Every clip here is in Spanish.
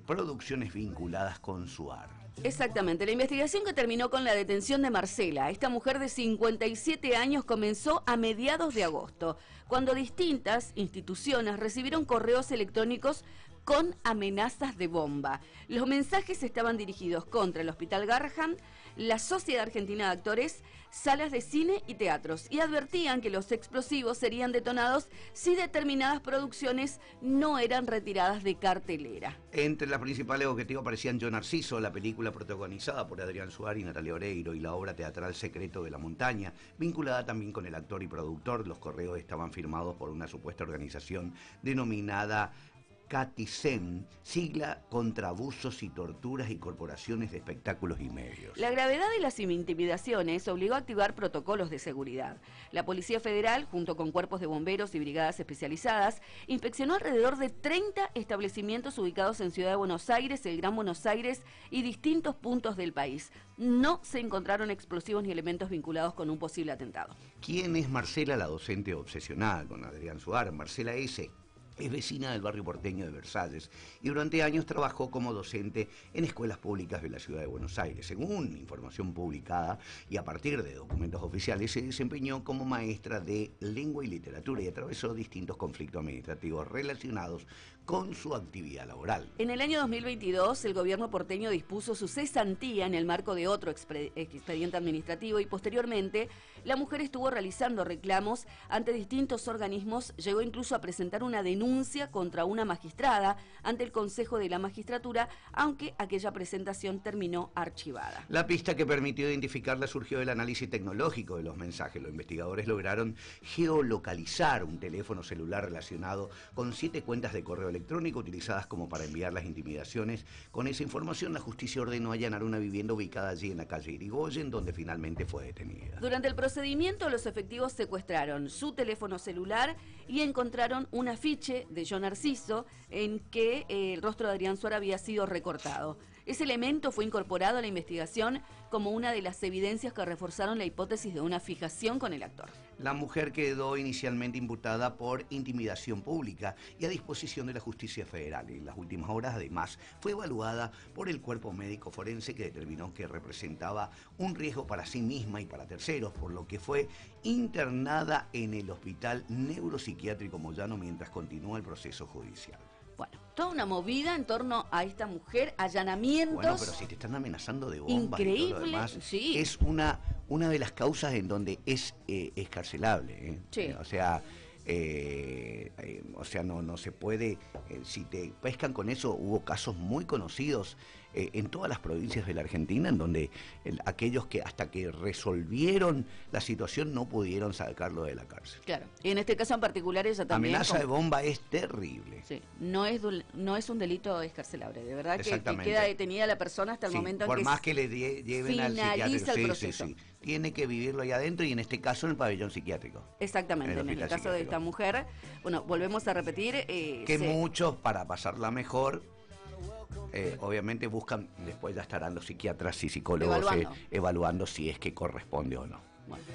producciones vinculadas con Suar. Exactamente, la investigación que terminó con la detención de Marcela, esta mujer de 57 años, comenzó a mediados de agosto, cuando distintas instituciones recibieron correos electrónicos con amenazas de bomba. Los mensajes estaban dirigidos contra el Hospital Garrahan, la Sociedad Argentina de Actores, salas de cine y teatros, y advertían que los explosivos serían detonados si determinadas producciones no eran retiradas de cartelera. Entre los principales objetivos aparecían Yo Narciso, la película protagonizada por Adrián Suar y Natalia Oreiro, y la obra teatral Secreto de la Montaña, vinculada también con el actor y productor. Los correos estaban firmados por una supuesta organización denominada CATICEN, sigla contra abusos y torturas y corporaciones de espectáculos y medios. La gravedad de las intimidaciones obligó a activar protocolos de seguridad. La Policía Federal, junto con cuerpos de bomberos y brigadas especializadas, inspeccionó alrededor de 30 establecimientos ubicados en Ciudad de Buenos Aires, el Gran Buenos Aires y distintos puntos del país. No se encontraron explosivos ni elementos vinculados con un posible atentado. ¿Quién es Marcela, la docente obsesionada con Adrián Suar? Marcela S. es vecina del barrio porteño de Versalles y durante años trabajó como docente en escuelas públicas de la ciudad de Buenos Aires. Según información publicada y a partir de documentos oficiales, se desempeñó como maestra de lengua y literatura y atravesó distintos conflictos administrativos relacionados con su actividad laboral. En el año 2022, el gobierno porteño dispuso su cesantía en el marco de otro expediente administrativo y posteriormente la mujer estuvo realizando reclamos ante distintos organismos, llegó incluso a presentar una denuncia contra una magistrada ante el Consejo de la Magistratura, aunque aquella presentación terminó archivada. La pista que permitió identificarla surgió del análisis tecnológico de los mensajes. Los investigadores lograron geolocalizar un teléfono celular relacionado con 7 cuentas de correo electrónico utilizadas como para enviar las intimidaciones. Con esa información, la justicia ordenó allanar una vivienda ubicada allí en la calle Irigoyen, donde finalmente fue detenida. Durante el procedimiento, los efectivos secuestraron su teléfono celular y encontraron un afiche de Yo Narciso en que el rostro de Adrián Suar había sido recortado. Ese elemento fue incorporado a la investigación como una de las evidencias que reforzaron la hipótesis de una fijación con el actor. La mujer quedó inicialmente imputada por intimidación pública y a disposición de la Justicia Federal. En las últimas horas, además, fue evaluada por el cuerpo médico forense que determinó que representaba un riesgo para sí misma y para terceros, por lo que fue internada en el Hospital Neuropsiquiátrico Moyano mientras continúa el proceso judicial. Bueno, toda una movida en torno a esta mujer, allanamientos. Bueno, pero si te están amenazando de bombas increíble, y todo lo demás, sí. Es una de las causas en donde es excarcelable. Sí. O sea, no se puede, si te pescan con eso. Hubo casos muy conocidos en todas las provincias de la Argentina en donde aquellos que hasta que resolvieron la situación no pudieron sacarlo de la cárcel. Claro, y en este caso en particular ella también... Amenaza de bomba es terrible. Sí, no es un delito excarcelable, de verdad que queda detenida la persona hasta el momento en que... Por más que le lleven al psiquiátrico, el proceso. Sí. Tiene que vivirlo ahí adentro y en este caso en el pabellón psiquiátrico. Exactamente, en el caso de esta mujer, bueno, volvemos a repetir... muchos, para pasarla mejor, obviamente buscan, después ya estarán los psiquiatras y psicólogos evaluando si es que corresponde o no. Bueno.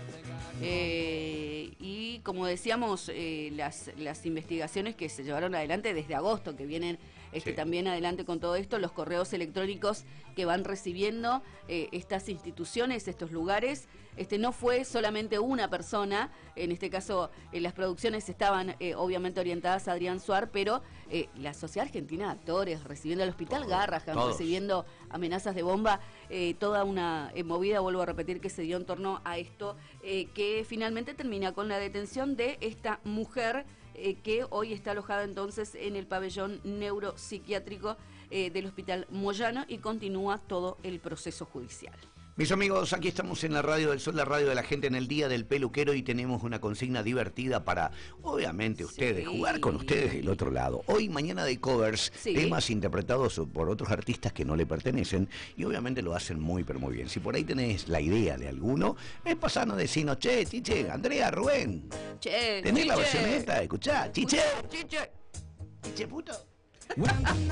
Y como decíamos, las investigaciones que se llevaron adelante desde agosto, que vienen también adelante con todo esto, los correos electrónicos que van recibiendo estas instituciones, estos lugares, no fue solamente una persona, en este caso las producciones estaban obviamente orientadas a Adrián Suar, pero la Sociedad Argentina de Actores, recibiendo el Hospital Garrahan, recibiendo amenazas de bomba, toda una movida, vuelvo a repetir, que se dio en torno a esto, que finalmente termina con la detención de esta mujer que hoy está alojada entonces en el pabellón neuropsiquiátrico del Hospital Moyano y continúa todo el proceso judicial. Mis amigos, aquí estamos en la Radio del Sol, la radio de la gente, en el Día del Peluquero, y tenemos una consigna divertida para, obviamente, ustedes, jugar con ustedes del otro lado. Hoy, mañana de covers, temas interpretados por otros artistas que no le pertenecen y obviamente lo hacen muy, pero muy bien. Si por ahí tenés la idea de alguno, pasanos, decinos, che, Chiche, Andrea, Rubén, che, ¿tenés chiche, la versión esta? Escuchá, Chiche, chiche, Chiche puto.